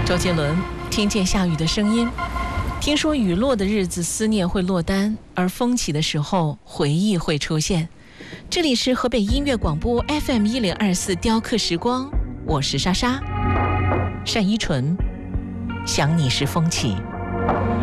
周杰伦，听见下雨的声音，听说雨落的日子思念会落单，而风起的时候回忆会出现。这里是河北音乐广播 FM1024雕刻时光，我是莎莎。单依纯，想你时风起。